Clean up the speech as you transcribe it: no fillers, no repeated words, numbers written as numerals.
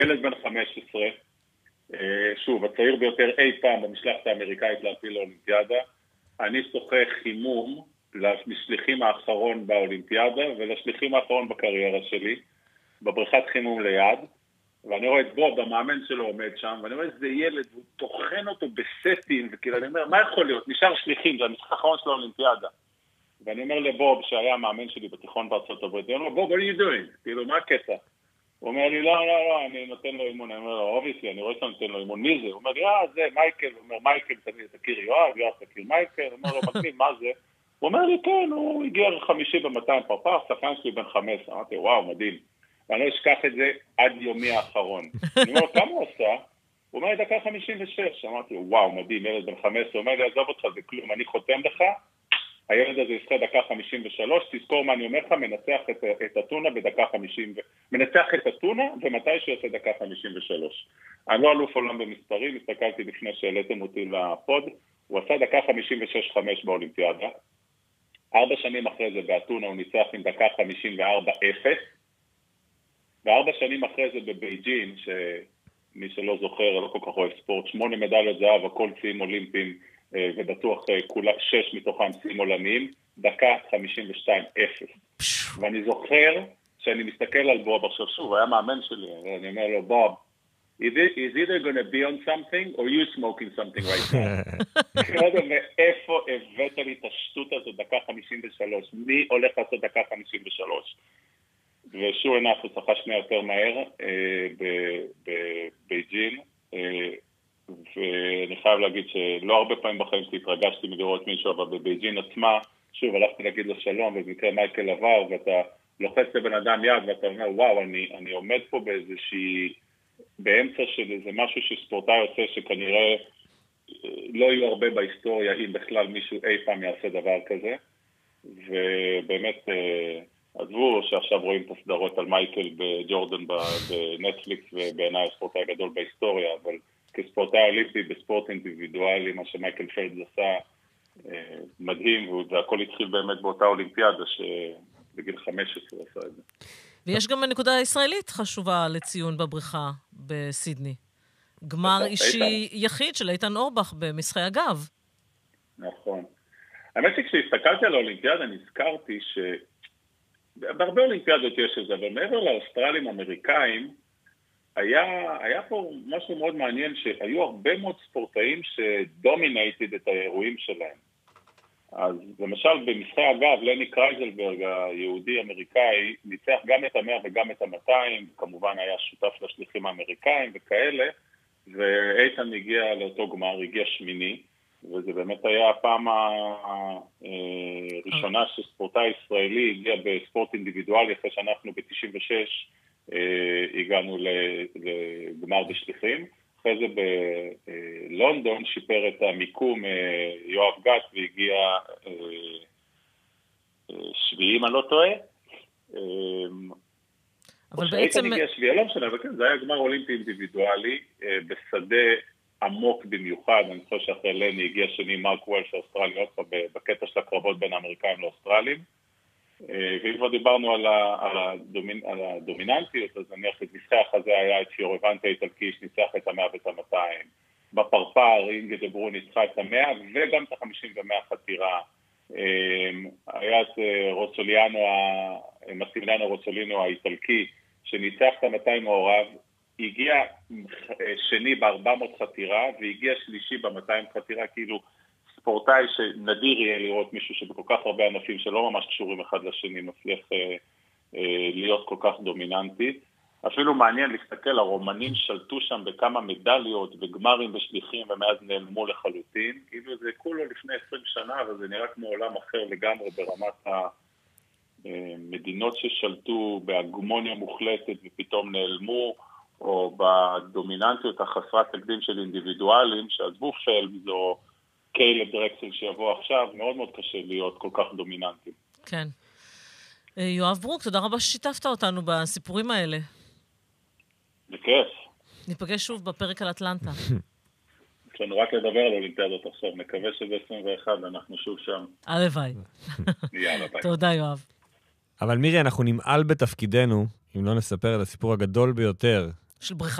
ילד בן 15, שוב, הצעיר ביותר אי פעם במשלחת האמריקאית להפיל לאולימפיאדה. אני שוחה חימום לשליחים האחרון באולימפיאדה ולשליחים האחרון בקריירה שלי, בבריכת חימום ליד, ואני רואה את בוב, המאמן שלו עומד שם, ואני רואה איזה ילד, והוא תוכן אותו בסטים, וכאילו אני אומר, מה יכול להיות? נשאר שליחים, זה המשחק האחרון של האולימפיאדה. ואני אומר לבוב, שהיה המאמן שלי בתיכון בארצות הברית, אני אומר, בוב, what are you doing? כאילו, מה הקטע? הוא אומר לי, לא, אני נותן לו אימון. אני אומר לו, אובייסלי, אני רואה שאתה נותן לו אימון. מי זה? הוא אומר לי, זה מייקל. הוא אומר, מייקל, תכיר יואב, יואב תכיר מייקל. הוא אומר לו, מגניב, מה זה? הוא אומר לי, כן, הוא הגיע חמישי ב-200 פרפר, שחקן שלי בן 15. אמרתי, וואו, מדהים. ואני לא אשכח את זה עד יומי האחרון. אני אומר לו, כמה הוא עשה? הוא אומר לי, דקה 56. אמרתי, וואו, מדהים, ילד בן 15. הוא אומר לי, עזוב אותך, זה כלום, אני חותם לך. הילד הזה ישחה דקה 53, תזכור מה אני אומר לך, מנצח את אתונה בדקה 50, מנצח את אתונה ומתי שיוצא דקה 53. אני לא אלוף עולם במספרים, הסתכלתי לפני שהעליתם אותי לפוד, הוא עשה דקה 56-5 באולימפיאדה, 4 שנים אחרי זה באתונה הוא ניצח עם דקה 54-0, ו4 שנים אחרי זה בבייג'ין, שמי שלא זוכר, לא כל כך רואה ספורט, 8 מדליות זהב, הכל ציים אולימפיים, ובטוח 6 מתוכם שיאים עולמיים, דקה 52-0. ואני זוכר שאני מסתכל על בוב, עכשיו שוב, היה מאמן שלי, אני אומר לו, בוב, is either going to be on something or you smoking something right now? ואיפה הבאת לי את השטות הזאת, דקה 53? מי הולך לעשות דקה 53? ושוב ענף הוא שחה שנייה יותר מהר בבייג'ין, ואני חייב להגיד שלא הרבה פעמים בחיים שלי התרגשתי מלראות מישהו, אבל בבייג'ין עצמה, שוב הלכתי להגיד לו שלום, ובמקרה מייקל עבר, ואתה לוחץ לבן אדם יד, ואתה אומר, וואו, אני עומד פה באיזושהי, באמצע של איזה משהו שספורטאי עושה, שכנראה לא יהיו הרבה בהיסטוריה, אם בכלל מישהו אי פעם יעשה דבר כזה, ובאמת, עזבו שעכשיו רואים את הסדרות על מייקל בג'ורדן בנטפליקס, ובעיניי הספורטאי הגדול בהיסטוריה, אבל כספורטאי אולימפי בספורט אינדיבידואלי, מה שמייקל פלדס עשה מדהים, והכל התחיל באמת באותה אולימפיאדה שבגיל 15 עשה את זה. ויש גם נקודה ישראלית חשובה לציון בבריכה בסידני. גמר אישי יחיד של איתן אורבך במשחקי הגב. נכון. האמת שכשהסתכלתי על האולימפיאדה נזכרתי שבהרבה אולימפיאדות יש את זה, אבל מעבר לאוסטרלים אמריקאים, היה פה משהו מאוד מעניין, שהיו הרבה מאוד ספורטאים שדומינטד את האירועים שלהם. אז למשל במשחקי הגב, לני קרייזלברג, היהודי-אמריקאי, ניצח גם את 100 וגם את 200, כמובן היה שותף לשליחים האמריקאים וכאלה, ואיתן הגיע לאותו גמר, הגיע שמיני, וזה באמת היה הפעם הראשונה שספורטאי ישראלי הגיע בספורט אינדיבידואלי, אחרי שאנחנו ב-96, הגענו לגמר בשליחים. אחרי זה בלונדון שיפר את המיקום יואב גת והגיע שביעי, אם אני לא טועה. אבל בעצם... הגיע שביעי, לא משנה, אבל כן, זה היה גמר אולימפי אינדיבידואלי, בשדה עמוק במיוחד. אני חושב שאחרי לני הגיע שני מרק וולש האוסטרלי, בקטע של הקרבות בין האמריקאים לאוסטרלים. ואם כבר דיברנו על הדומיננטיות, אז נניח את משחק הזה היה את פיורבנטה איטלקי שניצח את 100 ואת 200. בפרפר אינגה דברו ניצחה את 100 וגם את 50 ו100 חתירה. היה את רוצוליאנו, מסימיליאנו רוצולינו האיטלקי שניצח את 200 מעורב, הגיע שני ב-400 חתירה והגיע שלישי ב-200 חתירה, כאילו ספורטאי שנדיר יהיה לראות מישהו שבכל כך הרבה ענפים שלא ממש קשורים אחד לשני מצליח להיות כל כך דומיננטי. אפילו מעניין להסתכל, הרומנים שלטו שם בכמה מדליות וגמרים בשליחים ומאז נעלמו לחלוטין. כאילו זה כולו לפני 20 שנה, אבל זה נראה כמו עולם אחר לגמרי ברמת המדינות ששלטו בהגמוניה מוחלטת ופתאום נעלמו, או בדומיננטיות החסרת תקדים של אינדיבידואלים, שעזבו פלמס או קיילב דרקסל שיבוא עכשיו, מאוד מאוד קשה להיות כל כך דומיננטים. כן. יואב ברוק, תודה רבה ששיתפת אותנו בסיפורים האלה. בכיף. ניפגש שוב בפרק על אטלנטה. יש לנו רק לדבר על אולימפיאדות עכשיו, נקווה שב-21 אנחנו שוב שם. הלוואי. יאללה, ביי. תודה יואב. אבל מירי, אנחנו נמעל בתפקידנו, אם לא נספר על הסיפור הגדול ביותר של בריכת